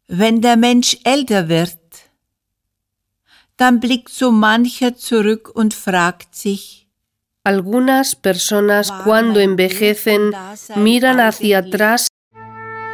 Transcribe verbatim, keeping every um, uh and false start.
Wenn der Mensch älter wird, dann blickt so mancher zurück und fragt sich: Algunas personas cuando envejecen miran hacia atrás